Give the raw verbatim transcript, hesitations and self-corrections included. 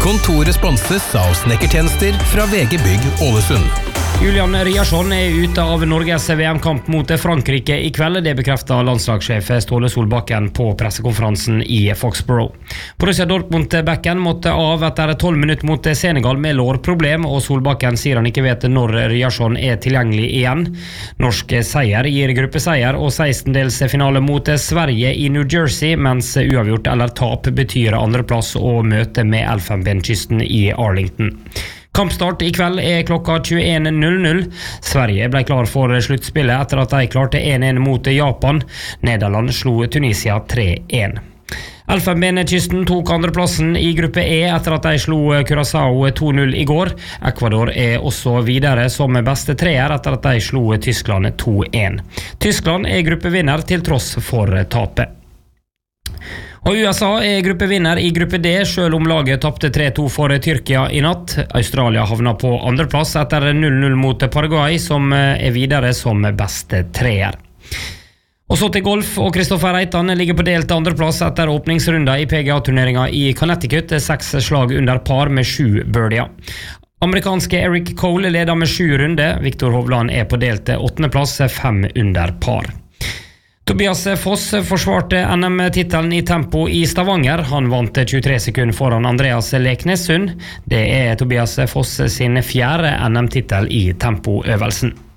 Kontoret sponses av snekkertjenester fra V G Bygg Ålesund. Julian Ryerson er ute av Norges V M-kamp mot Frankrike i kveld. Det bekreftet landslagssjef Ståle Solbakken på pressekonferansen i Foxborough. Borussia Dortmund-backen måtte av etter tolv minutter mot Senegal med lårproblem, og Solbakken sier han ikke vet når Ryerson er tilgjengelig igjen. Norsk seier gir gruppeseier og sekstendelsfinale mot Sverige i New Jersey, mens uavgjort eller tap betyr andreplass og møte med Elfenbenskysten i Arlington. Kampstart i kveld er klokka tjueen null null. Sverige ble klar for sluttspillet etter at de klarte én én mot Japan. Nederland slo Tunisia tre én. Elfenbenskysten tok andreplassen i gruppe E etter at de slo Curaçao to null i går. Ecuador er også videre som beste treer etter at de slo Tyskland to én. Tyskland er gruppevinner til tross for tapet. Og U S A er gruppevinner i gruppe D, selv om laget tappte tre to for Tyrkia i natt. Australia havna på andreplass etter null null mot Paraguay, som er videre som beste treer. Og så til golf, og Kristoffer Reitan ligger på delt andreplass etter åpningsrunder i P G A-turneringa i Connecticut, seks slag under par med sju birdier. Amerikanske Eric Cole leder med sju runder, Viktor Hovland er på delt åttendeplass, fem under par. Tobias Foss forsvarte N M-titelen i tempo i Stavanger. Han vant tjuetre sekunder foran Andreas Leknessund. Det er Tobias Foss sin fjerde N M-titel i tempoøvelsen.